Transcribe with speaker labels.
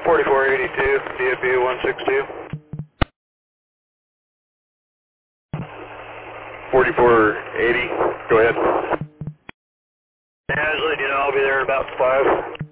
Speaker 1: 4482, DFU 162. 4480, go ahead. Ashley, I'll be there about 5.